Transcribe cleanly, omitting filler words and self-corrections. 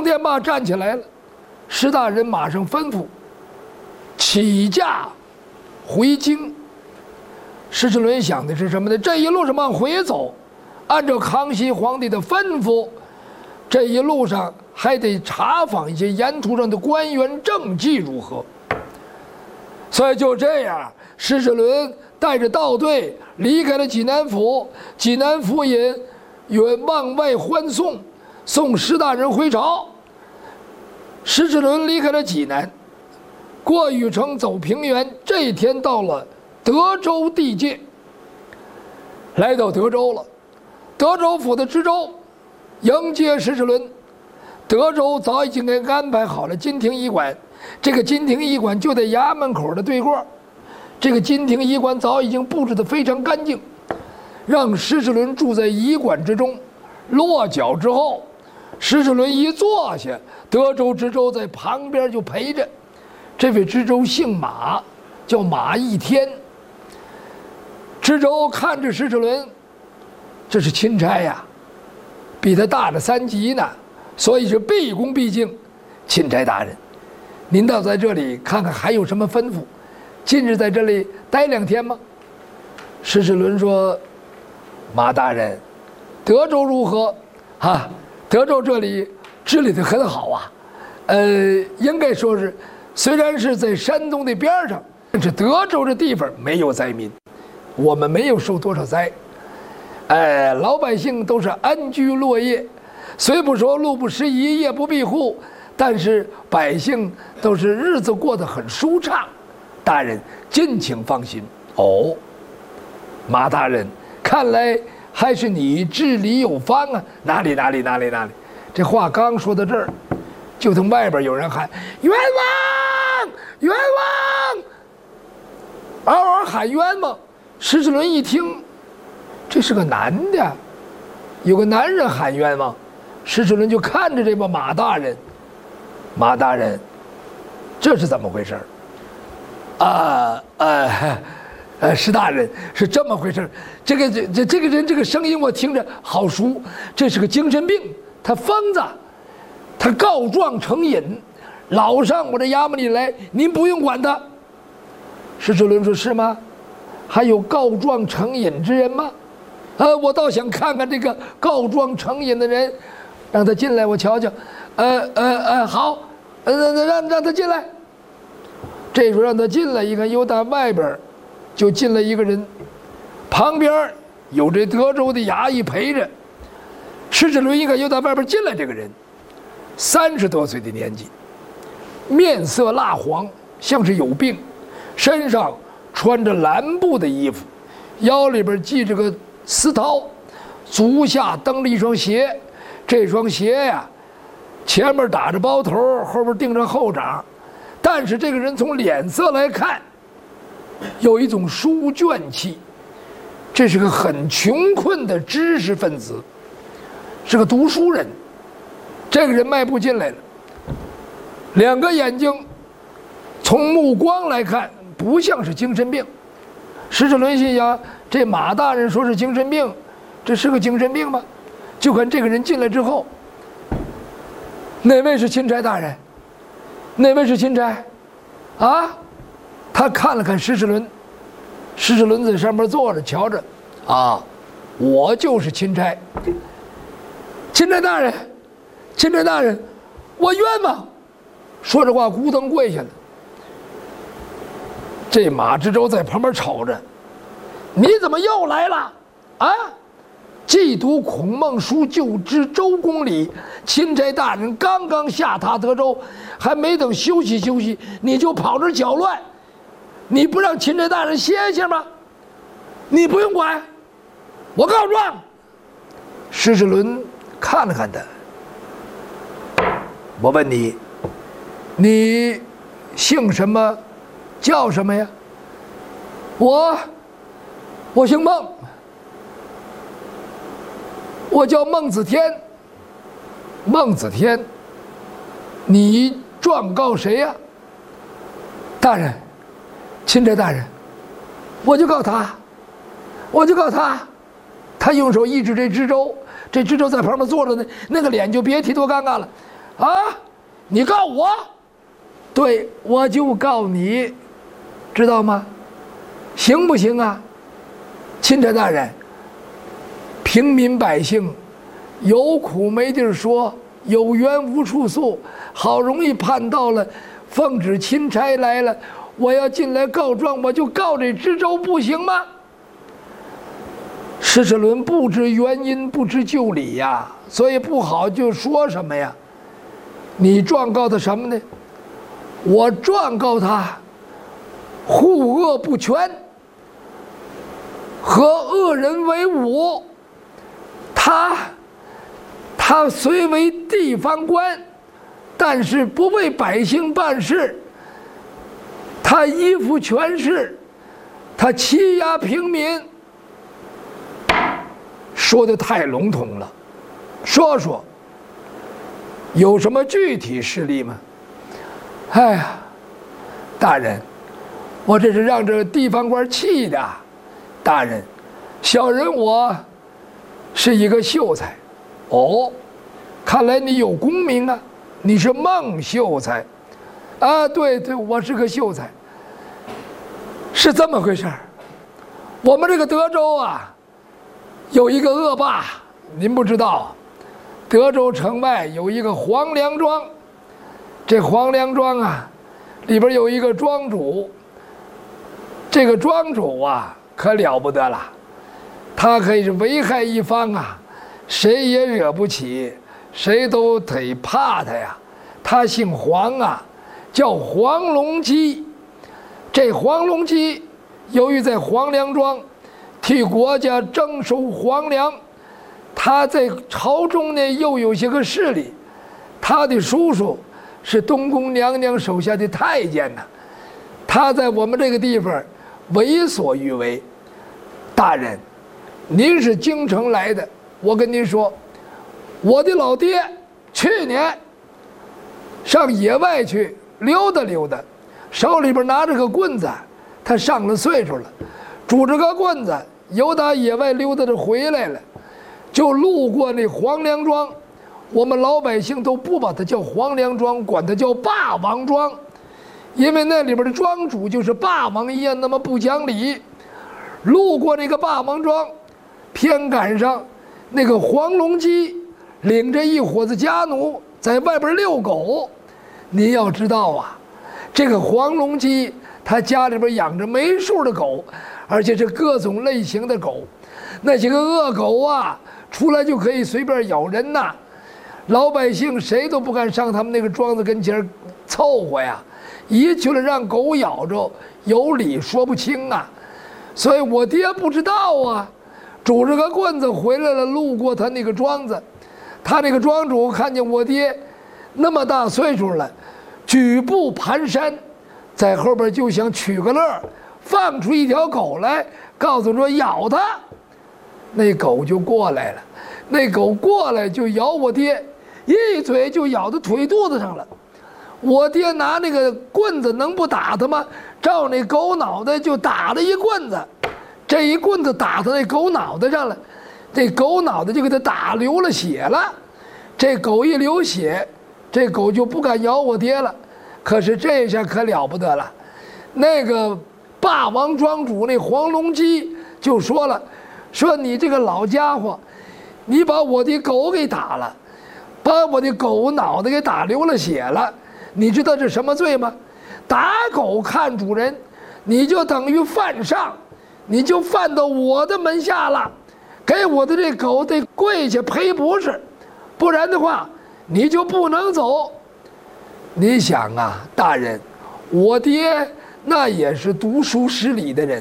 天霸站起来了，石大人马上吩咐起驾回京。石世伦想的是什么呢？这一路上往回走，按照康熙皇帝的吩咐，这一路上还得查访一些沿途上的官员政绩如何。所以就这样，石世伦带着道队离开了济南府，济南府尹往外欢送，送石大人回朝。石世伦离开了济南，过禹城走平原，这一天到了德州地界，来到德州了。德州府的知州迎接石世伦。德州早已经给安排好了金庭医馆，这个金庭医馆就在衙门口的对过。这个金庭医馆早已经布置得非常干净，让石世伦住在医馆之中。落脚之后，石世伦一坐下，德州知州在旁边就陪着。这位知州姓马，叫马一天。知州看着石世伦，这是钦差呀，比他大了3级呢，所以是毕恭毕敬。钦差大人，您倒在这里看看还有什么吩咐？近日在这里待2天吗？石世伦说：“马大人，德州如何？德州这里治理得很好啊。应该说是，虽然是在山东的边上，但是德州这地方没有灾民，我们没有受多少灾。老百姓都是安居乐业，虽不说路不拾遗，夜不闭户，但是百姓都是日子过得很舒畅。大人尽情放心。”哦，马大人，看来还是你治理有方啊！哪里？这话刚说到这儿，就从外边有人喊：“冤枉！冤枉！”嗷嗷喊冤枉。石世伦一听，这是个男的，有个男人喊冤枉。石世伦就看着这个马大人，马大人，这是怎么回事？石大人，是这么回事。这个人这个声音我听着好熟，这是个精神病，他疯子，他告状成瘾，老上我这衙门里来，您不用管他。石世伦说：“是吗？还有告状成瘾之人吗？我倒想看看这个告状成瘾的人，让他进来我瞧瞧。好，让他进来。”这时候让他进来，一看又到外边就进来一个人，旁边有这德州的衙役陪着。石世伦一看又到外边进来这个人，30多岁的年纪，面色蜡黄，像是有病，身上穿着蓝布的衣服，腰里边系着个丝绦，足下蹬了一双鞋。这双鞋呀，前面打着包头，后边钉着后掌。但是这个人从脸色来看，有一种书卷气，这是个很穷困的知识分子，是个读书人。这个人迈步进来了，2个眼睛从目光来看不像是精神病。石世伦心想，这马大人说是精神病，这是个精神病吗？就看这个人进来之后，哪位是钦差大人？哪位是钦差？他看了看石世伦，石世伦在上面坐着，瞧着，我就是钦差。钦差大人，钦差大人，我冤枉！说着话，咕噔跪下了。这马知州在旁边瞅着，你怎么又来了？缉毒孔孟书就知周公礼，钦差大人刚刚下榻德州，还没等休息休息，你就跑这搅乱，你不让钦差大人歇歇吗？你不用管，我告状。石世伦看了看他，我问你，你姓什么，叫什么呀？我姓孟。我叫孟子天。孟子天，你状告谁呀？大人，钦差大人，我就告他。他用手一指这知州，这知州在旁边坐着呢，那个脸就别提多尴尬了。 啊，你告我？对，我就告你，知道吗？行不行啊？钦差大人，平民百姓有苦没地儿说，有冤无处诉，好容易盼到了奉旨钦差来了，我要进来告状，我就告这知州不行吗？施世纶不知原因，不知就理呀，所以不好就说什么呀。你状告他什么呢？我状告他护恶不全，和恶人为伍。他虽为地方官，但是不为百姓办事，他依附权势，他欺压平民。说的太笼统了，说说有什么具体事例吗？哎呀，大人，我这是让这地方官气的。大人，小人我是一个秀才。哦，看来你有功名啊，你是孟秀才啊？对对，我是个秀才。是这么回事儿，我们这个德州啊，有一个恶霸，您不知道，德州城外有一个黄梁庄。这黄梁庄啊，里边有一个庄主。这个庄主啊，可了不得了，他可以是危害一方啊，谁也惹不起，谁都得怕他呀。他姓黄啊，叫黄龙基。这黄龙基由于在黄梁庄替国家征收黄粮，他在朝中呢又有些个势力。他的叔叔是东宫娘娘手下的太监呐，他在我们这个地方为所欲为。大人，您是京城来的，我跟您说，我的老爹去年上野外去溜达溜达，手里边拿着个棍子，他上了岁数了，拄着个棍子由打野外溜达着回来了，就路过那黄梁庄。我们老百姓都不把它叫黄梁庄，管它叫霸王庄，因为那里边的庄主就是霸王一样那么不讲理。路过那个霸王庄，偏赶上那个黄龙基领着一伙子家奴在外边遛狗。您要知道啊，这个黄龙基他家里边养着没数的狗，而且是各种类型的狗。那些个恶狗啊，出来就可以随便咬人呐。老百姓谁都不敢上他们那个庄子跟前凑合呀，一去了让狗咬着，有理说不清啊。所以我爹不知道啊，拄着个棍子回来了，路过他那个庄子，他那个庄主看见我爹那么大岁数了，举步蹒跚，在后边就想取个乐，放出一条狗来，告诉说咬他。那狗就过来了，那狗过来就咬我爹，一嘴就咬到腿肚子上了。我爹拿那个棍子能不打他吗？照那狗脑袋就打了一棍子，这一棍子打到那狗脑袋上了，这狗脑袋就给他打流了血了。这狗一流血，这狗就不敢咬我爹了。可是这下可了不得了，那个霸王庄主那黄龙基就说了，说你这个老家伙，你把我的狗给打了，把我的狗脑袋给打流了血了，你知道这什么罪吗？打狗看主人，你就等于犯上，你就犯到我的门下了，给我的这狗得跪下赔不是，不然的话你就不能走。你想啊，大人，我爹那也是读书识礼的人，